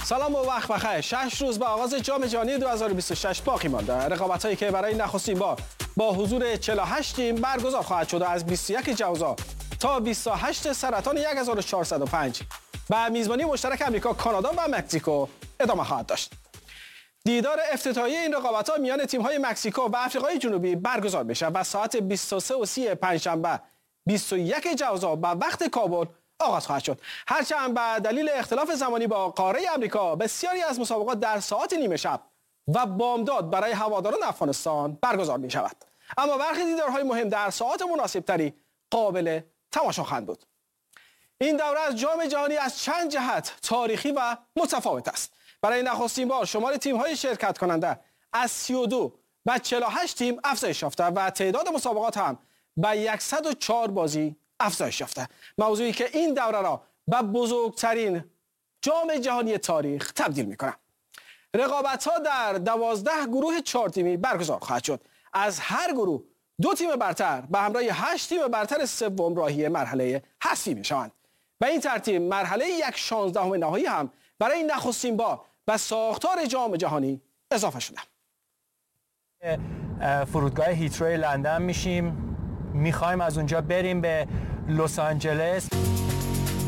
سلام و وقت بخیر. 6 روز به آغاز جام جهانی 2026 باقی مانده. رقابت‌هایی که برای نخستین بار با حضور 48 تیم برگزار خواهد شد و از 21 جوزا تا 28 سرطان 1405 و میزبانی مشترک آمریکا، کانادا و مکزیکو ادامه خواهد داشت. دیدار افتتاحیه این رقابت‌ها میان تیم‌های مکزیکو و آفریقای جنوبی برگزار میشه و ساعت 23:30 پنجشنبه 21 جوزا به وقت کابل آغاز خواهد شد. هرچند به دلیل اختلاف زمانی با قاره آمریکا بسیاری از مسابقات در ساعت نیمه شب و بامداد برای هواداران افغانستان برگزار می شود، اما برخی دیدارهای مهم در ساعت مناسب تری قابل تماشا خواهند بود. این دوره از جام جهانی از چند جهت تاریخی و متفاوت است. برای نخستین بار شمار تیم‌های شرکت کننده از 32 و 48 تیم افزایش یافته و تعداد مسابقات هم به 104 بازی افزایش یافته، موضوعی که این دوره را به بزرگترین جام جهانی تاریخ تبدیل می‌کند. رقابت‌ها در 12 گروه 4 تیمی برگزار خواهد شد. از هر گروه 2 تیم برتر به همراه 8 تیم برتر سوم راهی مرحله حذفی می‌شوند. به این ترتیب مرحله 1/16 نهایی هم برای نخستین بار به ساختار جام جهانی اضافه شده. فرودگاه هیترو لندن میشیم، میخوایم از اونجا بریم به لس آنجلس.